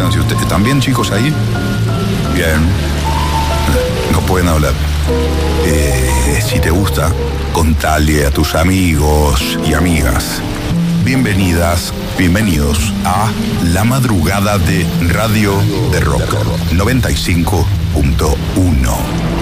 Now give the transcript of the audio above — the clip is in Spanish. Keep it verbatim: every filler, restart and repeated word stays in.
están? Si ustedes, ¿están bien, chicos, ahí? Bien. No pueden hablar. Eh, si te gusta, contale a tus amigos y amigas. Bienvenidas, bienvenidos a La Madrugada de Radio de Rock noventa y cinco punto uno.